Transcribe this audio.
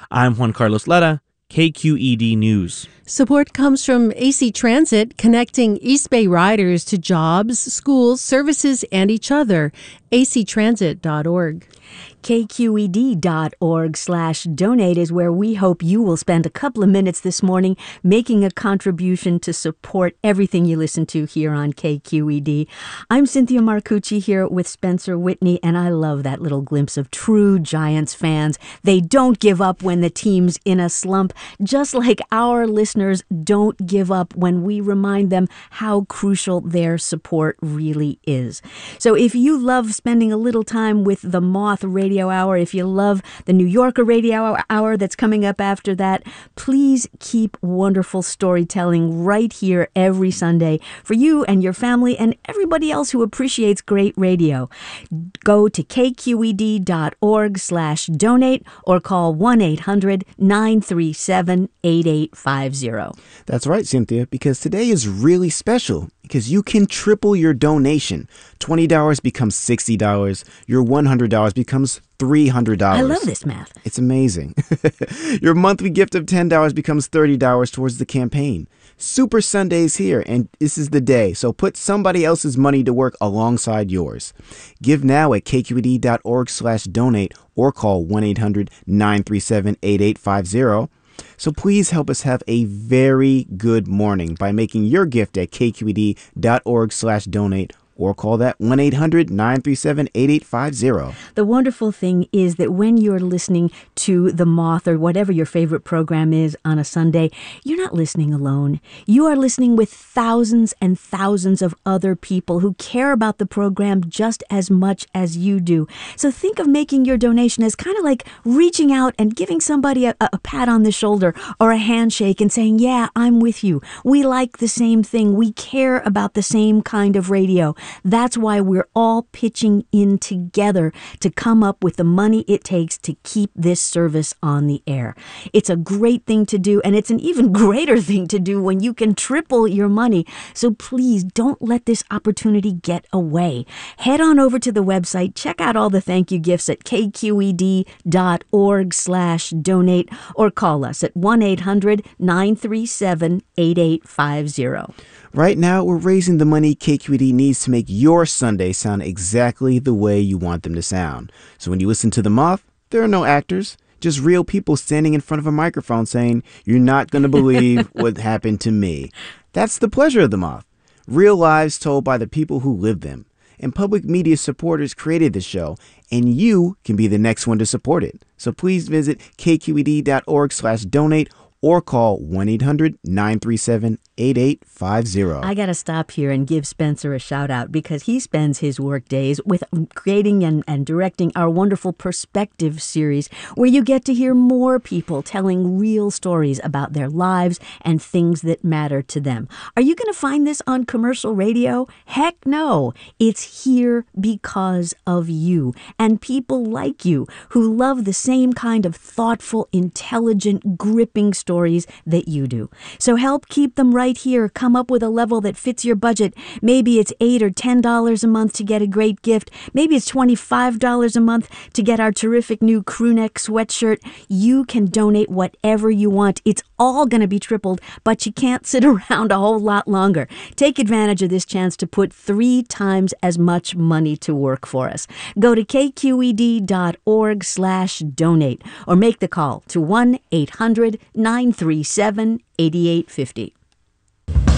I'm Juan Carlos Lara, KQED News. Support comes from AC Transit, connecting East Bay riders to jobs, schools, services, and each other. actransit.org. KQED.org/donate is where we hope you will spend a couple of minutes this morning making a contribution to support everything you listen to here on KQED. I'm Cynthia Marcucci here with Spencer Whitney, and I love that little glimpse of true Giants fans. They don't give up when the team's in a slump, just like our listeners don't give up when we remind them how crucial their support really is. So if you love spending a little time with the Moth Radio Hour, if you love the New Yorker Radio Hour that's coming up after that, please keep wonderful storytelling right here every Sunday for you and your family and everybody else who appreciates great radio. Go to kqed.org/donate or call 1-800-937-8850. That's right, Cynthia, because today is really special because you can triple your donation. $20 becomes $60. Your $100 becomes $300. I love this math. It's amazing. Your monthly gift of $10 becomes $30 towards the campaign. Super Sunday's here, and this is the day, so put somebody else's money to work alongside yours. Give now at kqed.org/donate or call 1-800-937-8850. So please help us have a very good morning by making your gift at kqed.org/donate or call that 1-800-937-8850. The wonderful thing is that when you're listening to The Moth or whatever your favorite program is on a Sunday, you're not listening alone. You are listening with thousands and thousands of other people who care about the program just as much as you do. So think of making your donation as kind of like reaching out and giving somebody a pat on the shoulder or a handshake and saying, yeah, I'm with you. We like the same thing. We care about the same kind of radio. That's why we're all pitching in together to come up with the money it takes to keep this service on the air. It's a great thing to do, and it's an even greater thing to do when you can triple your money. So please don't let this opportunity get away. Head on over to the website, check out all the thank you gifts at kqed.org/donate or call us at 1-800-937-8850. Right now, we're raising the money KQED needs to make your Sunday sound exactly the way you want them to sound. So when you listen to The Moth, there are no actors, just real people standing in front of a microphone saying, "You're not going to believe what happened to me." That's the pleasure of The Moth. Real lives told by the people who live them. And public media supporters created the show, and you can be the next one to support it. So please visit kqed.org/donate or call 1-800-937-8850. I got to stop here and give Spencer a shout out because he spends his work days with creating and directing our wonderful Perspective series where you get to hear more people telling real stories about their lives and things that matter to them. Are you going to find this on commercial radio? Heck no. It's here because of you and people like you who love the same kind of thoughtful, intelligent, gripping stories that you do. So help keep them right here. Come up with a level that fits your budget. Maybe it's $8 or $10 a month to get a great gift. Maybe it's $25 a month to get our terrific new crew neck sweatshirt. You can donate whatever you want. It's all going to be tripled, but you can't sit around a whole lot longer. Take advantage of this chance to put 3 times as much money to work for us. Go to kqed.org/donate or make the call to 1-800-937-8850.